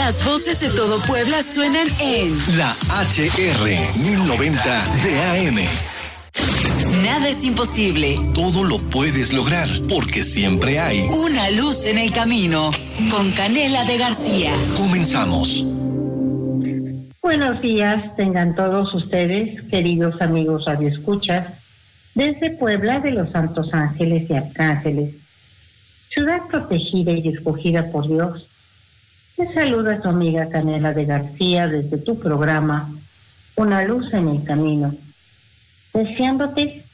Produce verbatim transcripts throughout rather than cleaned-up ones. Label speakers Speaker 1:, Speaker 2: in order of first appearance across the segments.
Speaker 1: Las voces de todo Puebla suenan en
Speaker 2: la H R mil noventa de A M.
Speaker 1: Nada es imposible.
Speaker 2: Todo lo puedes lograr, porque siempre hay
Speaker 1: una luz en el camino. Con Canela de García.
Speaker 2: Comenzamos.
Speaker 3: Buenos días, tengan todos ustedes, queridos amigos radioescuchas, desde Puebla de los Santos Ángeles y Arcángeles, ciudad protegida y escogida por Dios. Te saluda tu amiga Canela de García desde tu programa Una Luz en el Camino, deseándote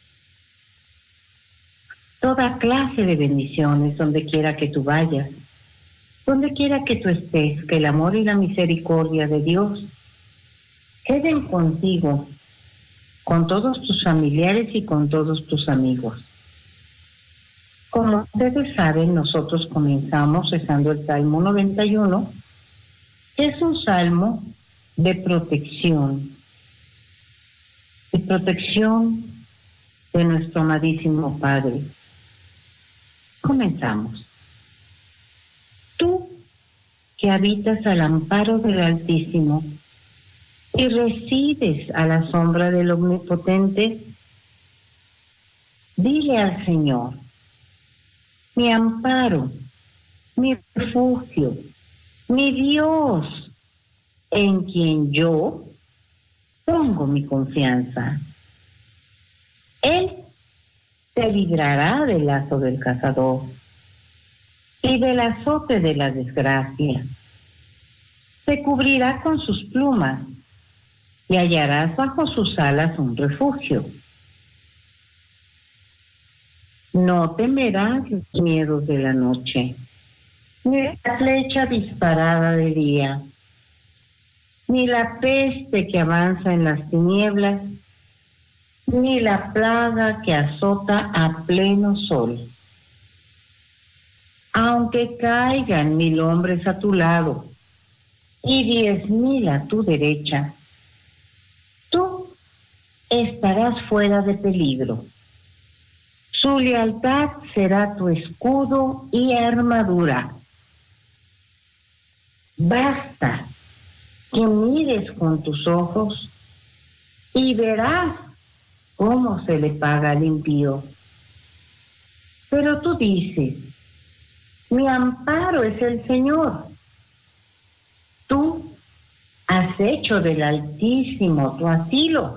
Speaker 3: toda clase de bendiciones donde quiera que tú vayas, donde quiera que tú estés, que el amor y la misericordia de Dios queden contigo, con todos tus familiares y con todos tus amigos. Como ustedes saben, nosotros comenzamos rezando el Salmo noventa y uno, que es un salmo de protección, de protección de nuestro amadísimo Padre. Comenzamos. Tú, que habitas al amparo del Altísimo y resides a la sombra del Omnipotente, dile al Señor: mi amparo, mi refugio, mi Dios, en quien yo pongo mi confianza. Él te librará del lazo del cazador y del azote de la desgracia. Te cubrirá con sus plumas y hallarás bajo sus alas un refugio. No temerás los miedos de la noche, ni la flecha disparada de día, ni la peste que avanza en las tinieblas, ni la plaga que azota a pleno sol. Aunque caigan mil hombres a tu lado y diez mil a tu derecha, tú estarás fuera de peligro. Su lealtad será tu escudo y armadura. Basta que mires con tus ojos y verás cómo se le paga al impío. Pero tú dices: mi amparo es el Señor. Tú has hecho del Altísimo tu asilo.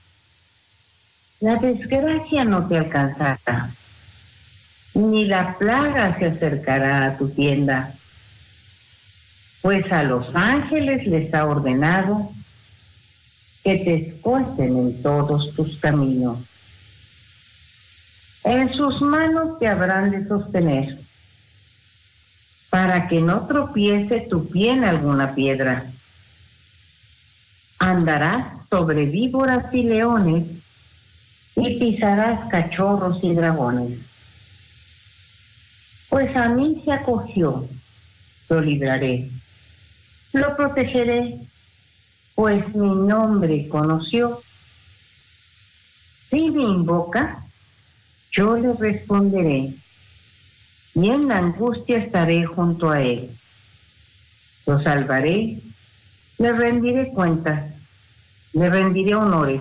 Speaker 3: La desgracia no te alcanzará, ni la plaga se acercará a tu tienda, pues a los ángeles les ha ordenado que te escolten en todos tus caminos. En sus manos te habrán de sostener, para que no tropiece tu pie en alguna piedra. Andarás sobre víboras y leones, y pisarás cachorros y dragones. Pues a mí se acogió, lo libraré, lo protegeré, pues mi nombre conoció. Si me invoca, yo le responderé, y en la angustia estaré junto a él. Lo salvaré, le rendiré cuentas, le rendiré honores.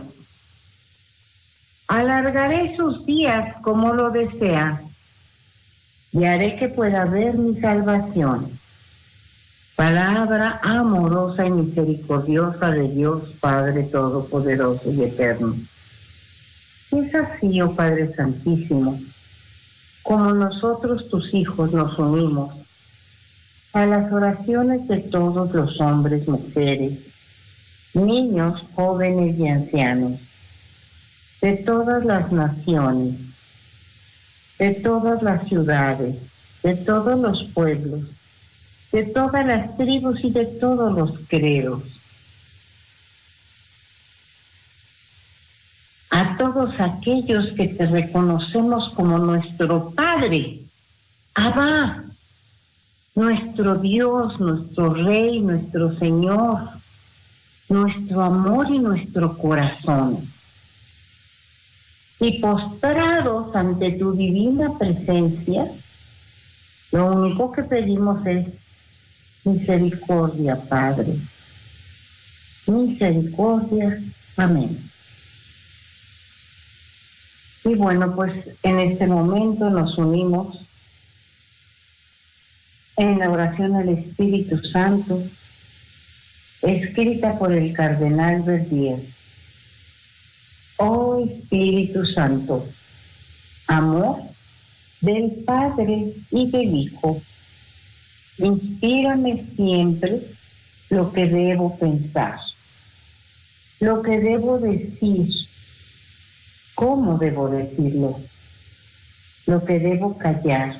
Speaker 3: Alargaré sus días como lo desea, y haré que pueda ver mi salvación. Palabra amorosa y misericordiosa de Dios Padre Todopoderoso y Eterno. Y es así, oh Padre Santísimo, como nosotros tus hijos nos unimos a las oraciones de todos los hombres, mujeres, niños, jóvenes y ancianos, de todas las naciones, de todas las ciudades, de todos los pueblos, de todas las tribus y de todos los credos. A todos aquellos que te reconocemos como nuestro Padre, Abba, nuestro Dios, nuestro Rey, nuestro Señor, nuestro amor y nuestro corazón. Y postrados ante tu divina presencia, lo único que pedimos es Misericordia, Padre. Misericordia. Amén. Y bueno, pues en este momento nos unimos en la oración al Espíritu Santo, escrita por el cardenal Verdier. Oh Espíritu Santo, amor del Padre y del Hijo, inspírame siempre lo que debo pensar, lo que debo decir, cómo debo decirlo, lo que debo callar,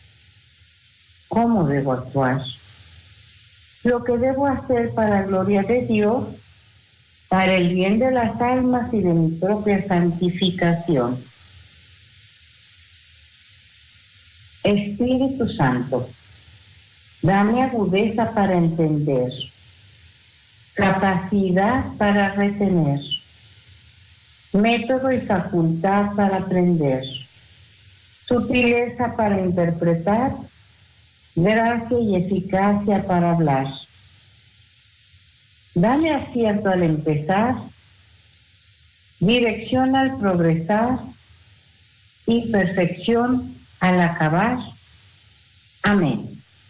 Speaker 3: cómo debo actuar, lo que debo hacer para la gloria de Dios, para el bien de las almas y de mi propia santificación. Espíritu Santo, dame agudeza para entender, capacidad para retener, método y facultad para aprender, sutileza para interpretar, gracia y eficacia para hablar. Dame acierto al empezar, dirección al progresar y perfección al acabar. Amén.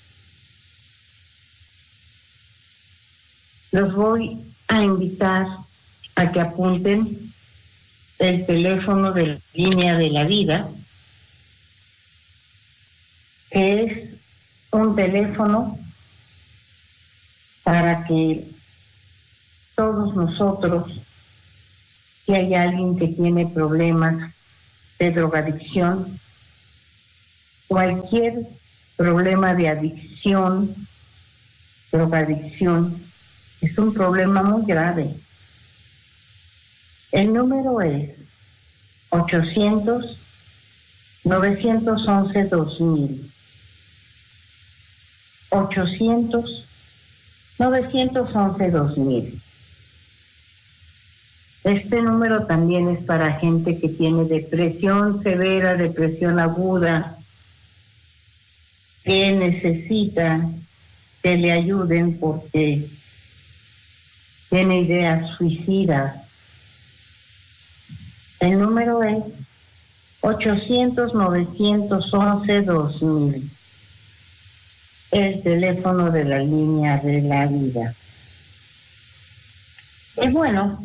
Speaker 3: Los voy a invitar a que apunten el teléfono de la línea de la vida, que es un teléfono para que todos nosotros, si hay alguien que tiene problemas de drogadicción, cualquier problema de adicción, drogadicción, es un problema muy grave. El número es ochocientos, novecientos once, dos mil. ochocientos, novecientos once, dos mil. Este número también es para gente que tiene depresión severa, depresión aguda, que necesita que le ayuden porque tiene ideas suicidas. El número es ochocientos, novecientos once, dos mil. El teléfono de la línea de la vida. Y bueno,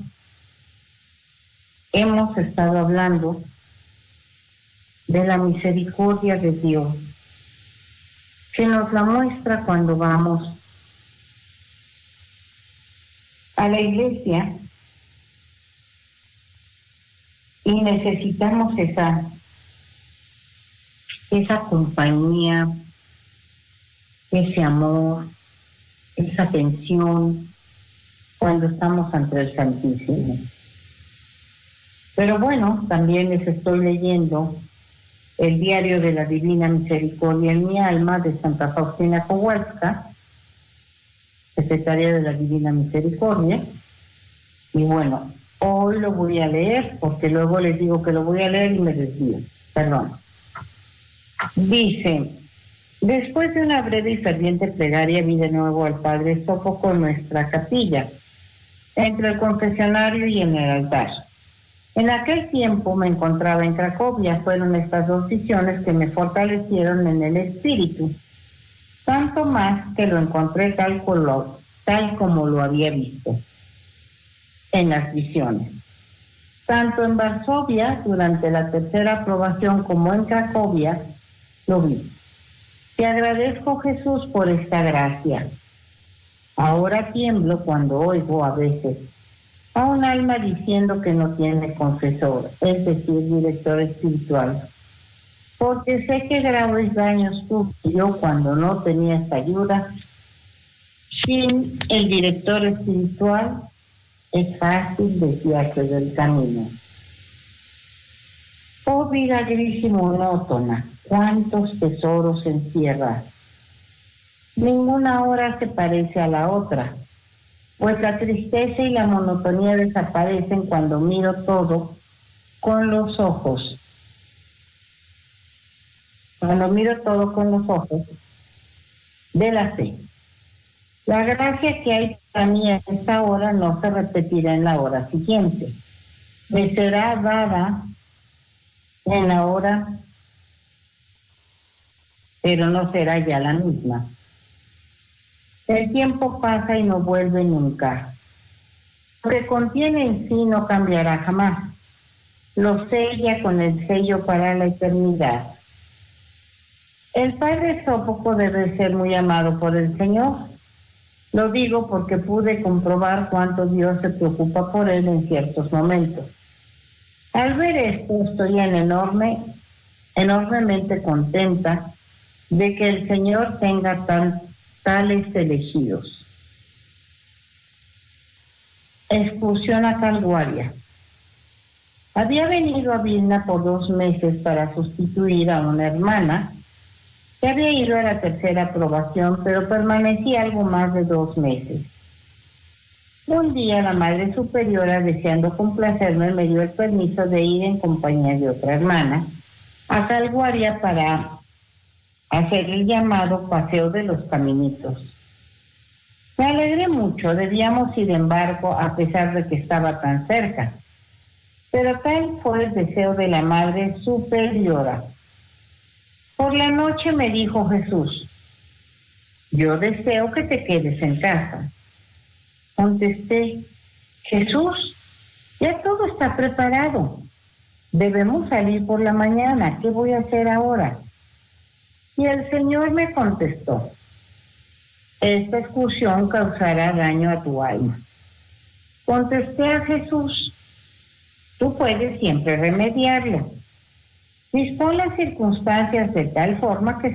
Speaker 3: hemos estado hablando de la misericordia de Dios, que nos la muestra cuando vamos a la iglesia y necesitamos esa, esa compañía, ese amor, esa atención cuando estamos ante el Santísimo. Pero bueno, también les estoy leyendo el diario de la Divina Misericordia en mi alma de Santa Faustina Kowalska, secretaria de la Divina Misericordia. Y bueno, hoy lo voy a leer porque luego les digo que lo voy a leer y me desvío. Perdón. Dice: después de una breve y ferviente plegaria vi de nuevo al Padre Sófoco en nuestra capilla, entre el confesionario y en el altar. En aquel tiempo me encontraba en Cracovia. Fueron estas dos visiones que me fortalecieron en el espíritu, tanto más que lo encontré tal, color, tal como lo había visto en las visiones. Tanto en Varsovia, durante la tercera aprobación, como en Cracovia, lo vi. Te agradezco, Jesús, por esta gracia. Ahora tiemblo cuando oigo a veces a un alma diciendo que no tiene confesor, es decir, director espiritual, porque sé que graves daños sufrí yo cuando no tenía esta ayuda. Sin el director espiritual es fácil desviarse del camino. Oh vida gris y monótona, cuántos tesoros encierra. Ninguna hora se parece a la otra, pues la tristeza y la monotonía desaparecen cuando miro todo con los ojos. Cuando miro todo con los ojos de la fe. La gracia que hay para mí en esta hora no se repetirá en la hora siguiente. Me será dada en la hora, pero no será ya la misma. El tiempo pasa y no vuelve nunca. Lo que contiene en sí no cambiará jamás. Lo sella con el sello para la eternidad. El Padre Sófoco debe ser muy amado por el Señor. Lo digo porque pude comprobar cuánto Dios se preocupa por él en ciertos momentos. Al ver esto, estoy en enorme, enormemente contenta de que el Señor tenga tan, tales elegidos. Excursión a Calguaria. Había venido a Vilna por dos meses para sustituir a una hermana que había ido a la tercera aprobación, pero permanecí algo más de dos meses. Un día la Madre Superiora, deseando complacerme, me dio el permiso de ir en compañía de otra hermana a Calguaria para hacer el llamado Paseo de los Caminitos. Me alegré mucho, debíamos ir en barco a pesar de que estaba tan cerca, pero tal fue el deseo de la Madre Superiora. Por la noche me dijo Jesús: yo deseo que te quedes en casa. Contesté: Jesús, ya todo está preparado. Debemos salir por la mañana. ¿Qué voy a hacer ahora? Y el Señor me contestó: esta excursión causará daño a tu alma. Contesté a Jesús: tú puedes siempre remediarlo. Dispón las circunstancias de tal forma que